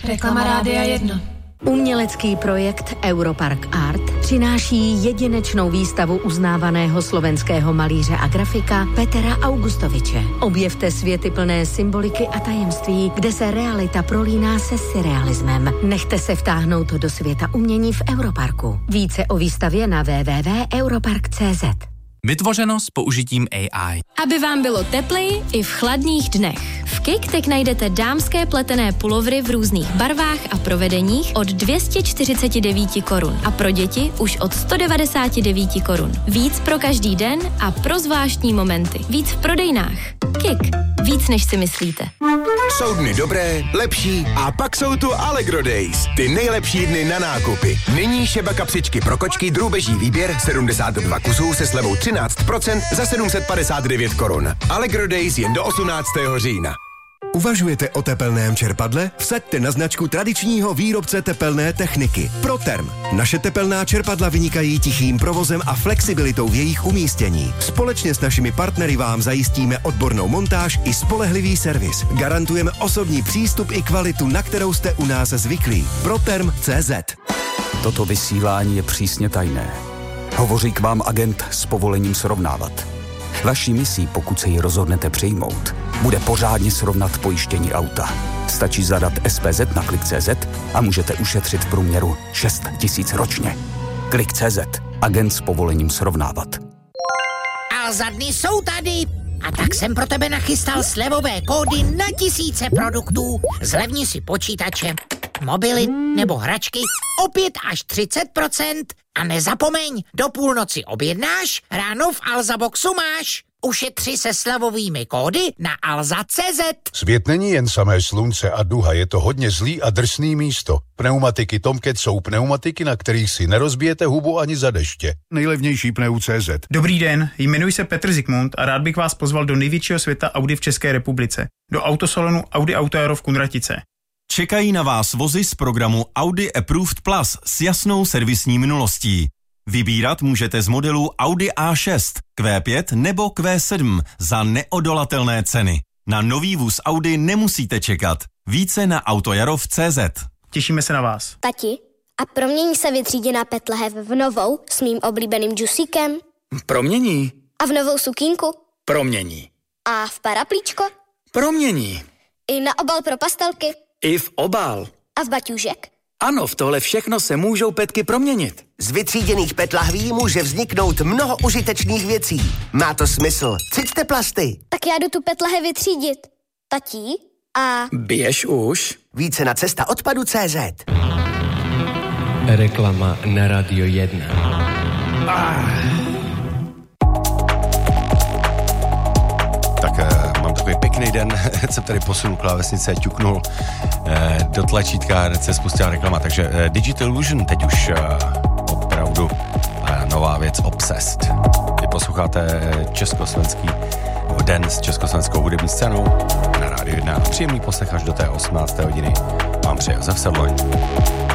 Reklama Rádia 1. Umělecký projekt Europark Art přináší jedinečnou výstavu uznávaného slovenského malíře a grafika Petra Augustoviče. Objevte světy plné symboliky a tajemství, kde se realita prolíná se surrealismem. Nechte se vtáhnout do světa umění v Europarku. Více o výstavě na www.europark.cz. Vytvořeno s použitím AI. Aby vám bylo tepleji i v chladných dnech. V KIK teď najdete dámské pletené pulovry v různých barvách a provedeních od 249 korun a pro děti už od 199 korun. Víc pro každý den a pro zvláštní momenty. Víc v prodejnách. KIK. Víc než si myslíte. Jsou dny dobré, lepší a pak jsou tu Allegro Days. Ty nejlepší dny na nákupy. Nyní šeba kapsičky pro kočky drůbeží výběr 72 kusů se slevou 13% za 759 korun. Allegro Days jen do 18. října. Uvažujete o tepelném čerpadle? Vsaďte na značku tradičního výrobce tepelné techniky Proterm. Naše tepelná čerpadla vynikají tichým provozem a flexibilitou v jejich umístění. Společně s našimi partnery vám zajistíme odbornou montáž i spolehlivý servis. Garantujeme osobní přístup i kvalitu, na kterou jste u nás zvyklí. Proterm.cz. Toto vysílání je přísně tajné. Hovoří k vám agent s povolením srovnávat. Vaší misí, pokud se ji rozhodnete přijmout, bude pořádně srovnat pojištění auta. Stačí zadat SPZ na Klik.cz a můžete ušetřit v průměru 6 000 ročně. Klik.cz. Agent s povolením srovnávat. Alza dny jsou tady. A tak jsem pro tebe nachystal slevové kódy na tisíce produktů. Zlevni si počítače, mobily nebo hračky o 5 až 30%. A nezapomeň, do půlnoci objednáš, ráno v Alza Boxu máš. Ušetři se slevovými kódy na alza.cz. Svět není jen samé slunce a duha, je to hodně zlý a drsný místo. Pneumatiky Tomcat jsou pneumatiky, na kterých si nerozbijete hubu ani za deště. Nejlevnější pneu.cz. Dobrý den, jmenuji se Petr Zikmund a rád bych vás pozval do největšího světa Audi v České republice. Do autosalonu Audi Auto Aero v Kunratice. Čekají na vás vozy z programu Audi Approved Plus s jasnou servisní minulostí. Vybírat můžete z modelů Audi A6, Q5 nebo Q7 za neodolatelné ceny. Na nový vůz Audi nemusíte čekat. Více na autojarov.cz. Těšíme se na vás. Tati, a promění se vytříděná petlehev v novou s mým oblíbeným džusíkem? Promění. A v novou sukínku? Promění. A v paraplíčko? Promění. I na obal pro pastelky? I v obal. A v baťůžek? Ano, v tohle všechno se můžou petky proměnit. Z vytříděných PET lahví může vzniknout mnoho užitečných věcí. Má to smysl. Cíťte plasty. Tak já jdu tu PET lahev vytřídit. Tatí? A... Běž už. Více na cestaodpadu.cz. Reklama na Radio 1. Tak mám takový pěkný den, jsem tady posunul klávesnice, ťuknul do tlačítka, hned se spustila reklama, takže Digital Illusion teď už opravdu nová věc Obsessed. Vy posloucháte československý den s československou hudební scénou na Rádiu 1 a příjemný poslech až do té 18. hodiny. Vám přeje Josef Sedloň.